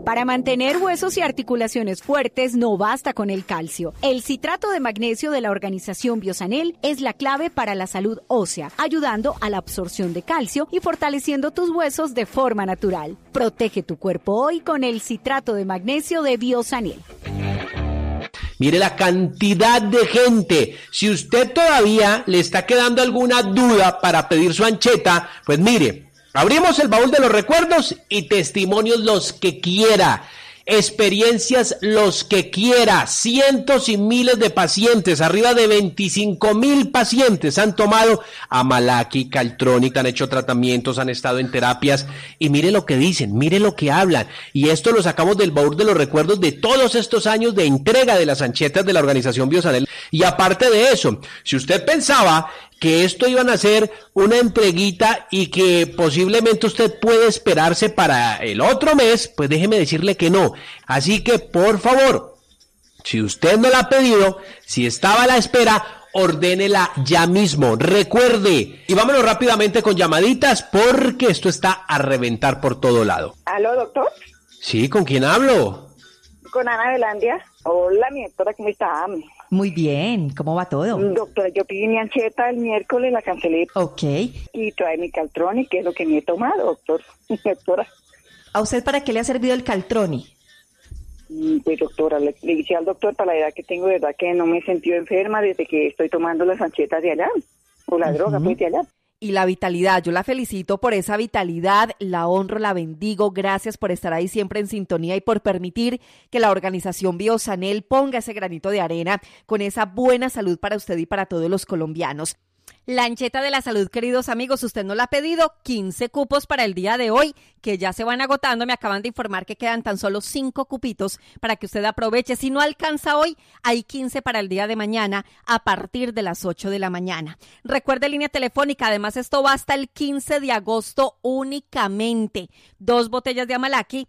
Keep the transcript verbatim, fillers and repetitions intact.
Para mantener huesos y articulaciones fuertes no basta con el calcio. El citrato de magnesio de la organización Biosanel es la clave para la salud ósea, ayudando a la absorción de calcio y fortaleciendo tus huesos de forma natural. Protege tu cuerpo hoy con el citrato de magnesio de Biosanel. Mire la cantidad de gente. Si usted todavía le está quedando alguna duda para pedir su ancheta, pues mire, abrimos el baúl de los recuerdos y testimonios los que quiera. Experiencias los que quiera, cientos y miles de pacientes, arriba de veinticinco mil pacientes han tomado Amalaki, Caltronic, han hecho tratamientos, han estado en terapias y mire lo que dicen, mire lo que hablan y esto lo sacamos del baúl de los recuerdos de todos estos años de entrega de las anchetas de la organización Biosanel y aparte de eso, si usted pensaba que esto iban a ser una entreguita y que posiblemente usted puede esperarse para el otro mes, pues déjeme decirle que no. Así que, por favor, si usted no la ha pedido, si estaba a la espera, ordénela ya mismo. Recuerde, y vámonos rápidamente con llamaditas porque esto está a reventar por todo lado. ¿Aló, doctor? Sí, ¿con quién hablo? Con Ana Velandia. Hola, mi doctora, ¿cómo está? Muy bien, ¿cómo va todo? Doctora, yo pedí mi ancheta el miércoles, la cancelé. Ok. Y trae mi Caltroni, que es lo que me he tomado, doctor. Doctora. ¿A usted para qué le ha servido el Caltroni? Pues, doctora, le, le dije al doctor, para la edad que tengo, de verdad que no me he sentido enferma desde que estoy tomando las anchetas de allá, o la uh-huh. droga, pues, de allá. Y la vitalidad, yo la felicito por esa vitalidad, la honro, la bendigo, gracias por estar ahí siempre en sintonía y por permitir que la organización Biosanel ponga ese granito de arena con esa buena salud para usted y para todos los colombianos. La ancheta de la salud, queridos amigos, usted no la ha pedido, quince cupos para el día de hoy, que ya se van agotando, me acaban de informar que quedan tan solo cinco cupitos para que usted aproveche. Si no alcanza hoy, hay quince para el día de mañana a partir de las ocho de la mañana. Recuerde línea telefónica, además esto va hasta el quince de agosto únicamente. Dos botellas de Amalaki